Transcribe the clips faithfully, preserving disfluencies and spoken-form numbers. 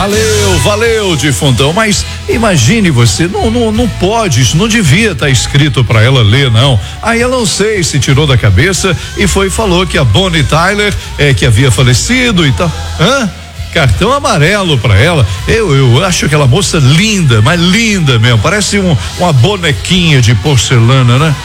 Valeu, valeu, defuntão, mas imagine você, não, não, não pode, isso não devia estar escrito para ela ler, não. Aí ela não sei se tirou da cabeça e foi e falou que a Bonnie Tyler é que havia falecido e tal. Hã? Cartão amarelo pra ela. Eu, eu acho aquela moça linda, mas linda mesmo. Parece um, uma bonequinha de porcelana, né?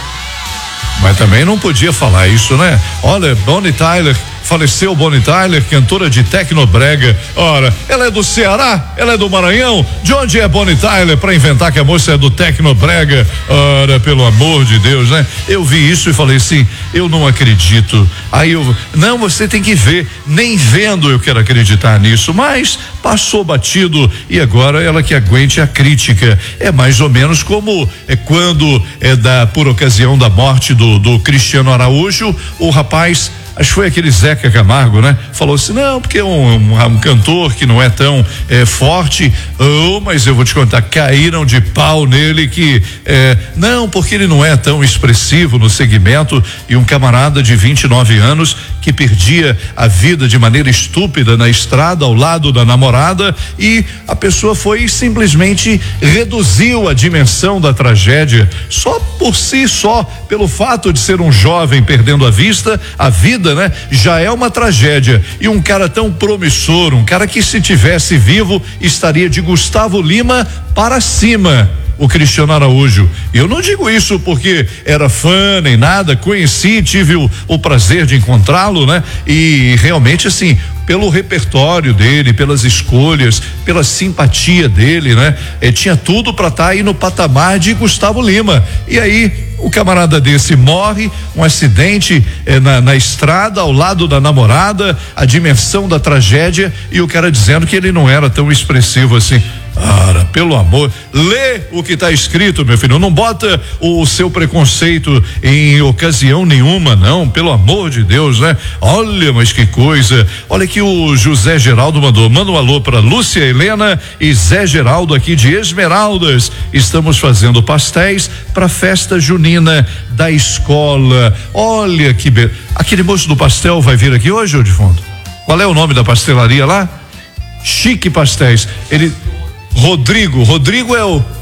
Mas também não podia falar isso, né? Olha, Bonnie Tyler, faleceu Bonnie Tyler, cantora de tecnobrega. Ora, ela é do Ceará? Ela é do Maranhão? De onde é Bonnie Tyler pra inventar que a moça é do tecnobrega? Ora, pelo amor de Deus, né? Eu vi isso e falei assim, eu não acredito. Aí eu, não, você tem que ver, nem vendo eu quero acreditar nisso, mas passou batido e agora ela que aguente a crítica. É mais ou menos como é quando é da, por ocasião da morte do, do Cristiano Araújo, o rapaz, acho que foi aquele Zeca Camargo, né? Falou assim, não, porque é um, um, um cantor que não é tão é, forte, oh, mas eu vou te contar, caíram de pau nele que, é, não, porque ele não é tão expressivo no segmento, e um camarada de vinte e nove anos que perdia a vida de maneira estúpida na estrada ao lado da namorada, e a pessoa foi e simplesmente reduziu a dimensão da tragédia, só por si só, pelo fato de ser um jovem perdendo a vista, a vida, né? Já é uma tragédia. E um cara tão promissor, um cara que se tivesse vivo estaria de Gustavo Lima para cima, o Cristiano Araújo. Eu não digo isso porque era fã nem nada, conheci, tive o, o prazer de encontrá-lo, né? E realmente assim, pelo repertório dele, pelas escolhas, pela simpatia dele, né? Eh, tinha tudo para estar tá aí no patamar de Gustavo Lima. E aí o camarada desse morre, um acidente eh, na, na estrada ao lado da namorada, a dimensão da tragédia, e o cara dizendo que ele não era tão expressivo assim. Cara, pelo amor, lê o que está escrito, meu filho, não bota o seu preconceito em ocasião nenhuma, não, pelo amor de Deus, né? Olha, mas que coisa. Olha que o José Geraldo mandou, manda um alô para Lúcia Helena e Zé Geraldo aqui de Esmeraldas. Estamos fazendo pastéis para festa junina da escola. Olha que be... aquele moço do pastel vai vir aqui hoje, ô defunto? Qual é o nome da pastelaria lá? Chique Pastéis. Ele Rodrigo, Rodrigo é o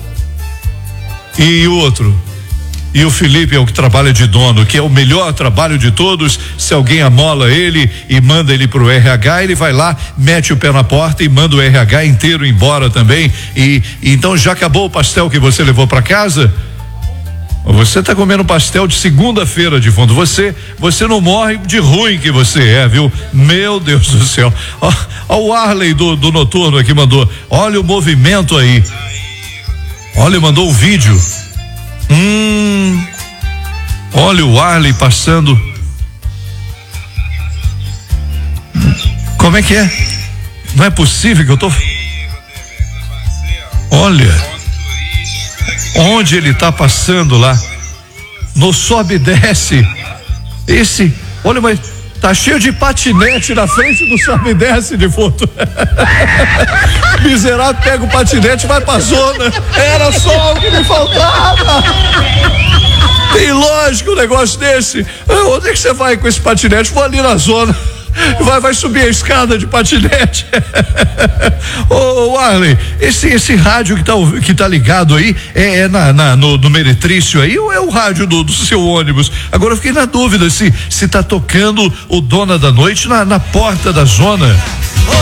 e o outro, e o Felipe é o que trabalha de dono, que é o melhor trabalho de todos. Se alguém amola ele e manda ele pro R H, ele vai lá, mete o pé na porta e manda o R H inteiro embora também. E, e então já acabou o pastel que você levou para casa? Você tá comendo pastel de segunda-feira de fundo. Você, você não morre de ruim que você é, viu? Meu Deus do céu. Ó, ó o Arley do, do Noturno aqui mandou. Olha o movimento aí. Olha, mandou o vídeo. Hum. Olha o Arley passando. Como é que é? Não é possível que eu tô. Olha. Onde ele tá passando lá, no sobe e desce, esse, olha, mas tá cheio de patinete na frente do sobe e desce de foto. Miserável, pega o patinete e vai pra zona. Era só o que me faltava. Tem lógico um negócio desse. Onde é que você vai com esse patinete? Vou ali na zona. Vai, vai subir a escada de patinete. Ô, ô Arley, esse, esse rádio que tá, que tá ligado aí é, é na, na, no, no meretrício aí ou é o rádio do, do seu ônibus? Agora eu fiquei na dúvida se, se tá tocando o Dona da Noite na, na porta da zona.